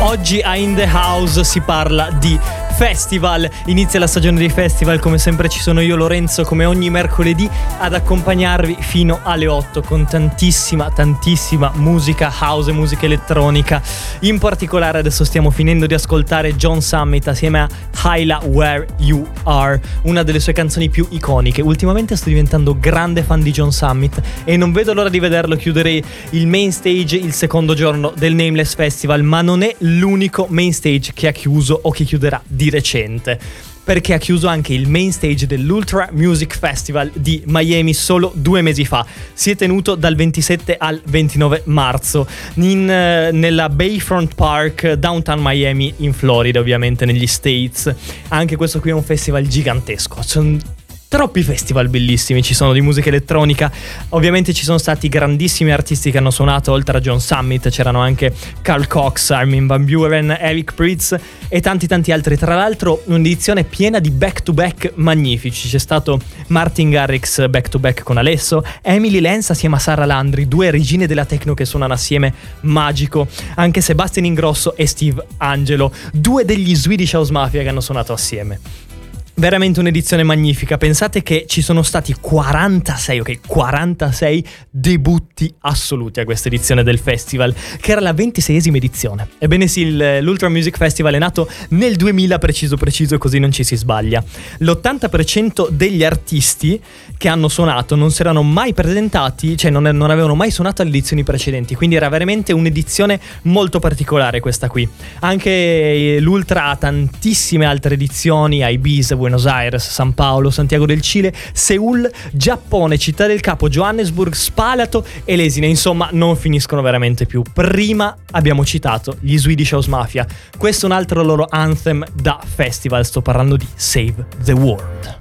Oggi a In The House si parla di festival. Inizia la stagione dei festival, come sempre ci sono io, Lorenzo, come ogni mercoledì ad accompagnarvi fino alle 8 con tantissima musica house e musica elettronica. In particolare adesso stiamo finendo di ascoltare John Summit assieme a Hyla Where You Are, una delle sue canzoni più iconiche. Ultimamente sto diventando grande fan di John Summit e non vedo l'ora di vederlo chiudere il main stage il secondo giorno del Nameless Festival, ma non è l'unico main stage che ha chiuso o che chiuderà di recente, perché ha chiuso anche il main stage dell'Ultra Music Festival di Miami solo 2 mesi fa. Si è tenuto dal 27 al 29 marzo nella Bayfront Park, downtown Miami, in Florida, ovviamente negli States. Anche questo qui è un festival gigantesco. Sono troppi festival bellissimi, ci sono di musica elettronica. Ovviamente ci sono stati grandissimi artisti che hanno suonato. Oltre a John Summit c'erano anche Carl Cox, Armin van Buuren, Eric Prydz e tanti altri. Tra l'altro un'edizione piena di back to back magnifici. C'è stato Martin Garrix back to back con Alesso, Emily Lenz assieme a Sara Landry, 2 regine della techno che suonano assieme, magico. Anche Sebastian Ingrosso e Steve Angelo, 2 degli Swedish House Mafia che hanno suonato assieme. Veramente un'edizione magnifica. Pensate che ci sono stati 46 debutti assoluti a questa edizione del festival, che era la 26esima edizione. Ebbene sì, l'Ultra Music Festival è nato nel 2000 preciso, così non ci si sbaglia. L'80% degli artisti che hanno suonato non si erano mai presentati, cioè non avevano mai suonato alle edizioni precedenti, quindi era veramente un'edizione molto particolare questa qui. Anche l'Ultra ha tantissime altre edizioni, a Ibiza, Buenos Aires, San Paolo, Santiago del Cile, Seul, Giappone, Città del Capo, Johannesburg, Spalato e Lesine. Insomma, non finiscono veramente più. Prima abbiamo citato gli Swedish House Mafia. Questo è un altro loro anthem da festival. Sto parlando di Save the World.